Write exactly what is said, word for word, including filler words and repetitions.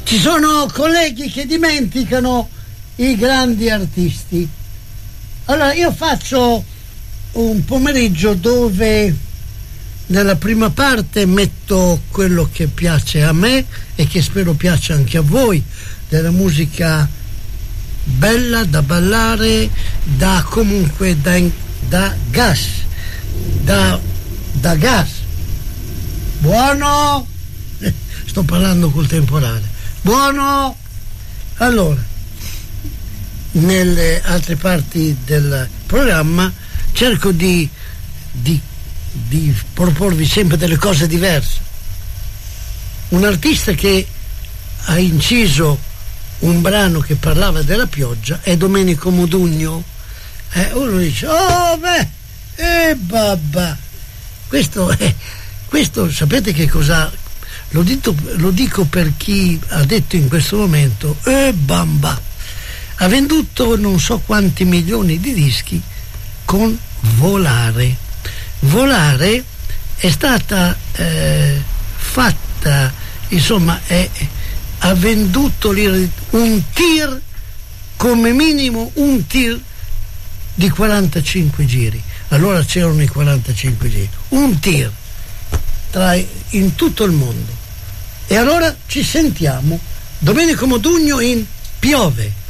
Ci sono colleghi che dimenticano i grandi artisti. Allora io faccio un pomeriggio dove nella prima parte metto quello che piace a me e che spero piaccia anche a voi, della musica bella da ballare, da comunque da, da gas, da, da gas. Buono? Sto parlando col temporale. Buono? Allora, nelle altre parti del programma cerco di, di, di proporvi sempre delle cose diverse. Un artista che ha inciso un brano che parlava della pioggia è Domenico Modugno. Eh, uno dice, oh beh, eh babba, questo è, questo sapete che cosa, lo, dito, lo dico per chi ha detto in questo momento, eh bamba, ha venduto non so quanti milioni di dischi con Volare. Volare è stata eh, fatta, insomma, è, ha venduto un tir, come minimo un tir di quarantacinque giri. Allora c'erano i quarantacinque giri, un tir tra, in tutto il mondo. E allora ci sentiamo Domenico Modugno in Piove.